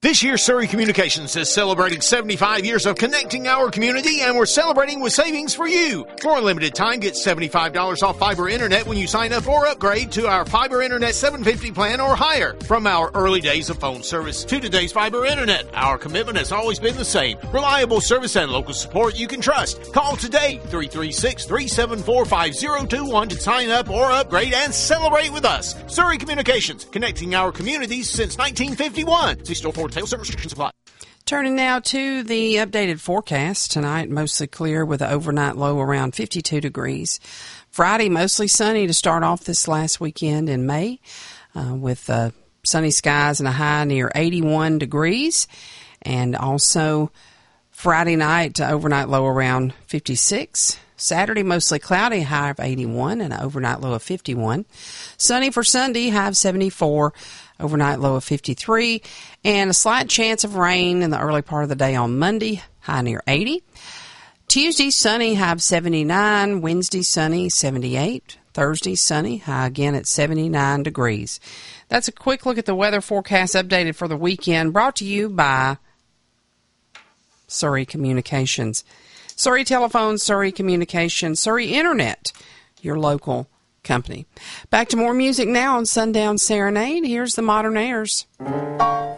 This year, Surrey Communications is celebrating 75 years of connecting our community, and we're celebrating with savings for you. For a limited time, get $75 off fiber internet when you sign up or upgrade to our fiber internet 750 plan or higher. From our early days of phone service to today's fiber internet, our commitment has always been the same. Reliable service and local support you can trust. Call today, 336-374-5021 to sign up or upgrade and celebrate with us. Surrey Communications, connecting our communities since 1951. See store for details. Restrictions apply. Turning now to the updated forecast. Tonight, mostly clear with an overnight low around 52 degrees. Friday, mostly sunny to start off this last weekend in May, with sunny skies and a high near 81 degrees. And also Friday night, overnight low around 56. Saturday, mostly cloudy, high of 81 and an overnight low of 51. Sunny for Sunday, high of 74. Overnight low of 53, and a slight chance of rain in the early part of the day on Monday, high near 80. Tuesday, sunny, high of 79. Wednesday, sunny, 78. Thursday, sunny, high again at 79 degrees. That's a quick look at the weather forecast updated for the weekend, brought to you by Surrey Communications. Surrey Telephone, Surrey Communications, Surrey Internet, your local company. Back to more music now on Sundown Serenade. Here's the Modern Airs.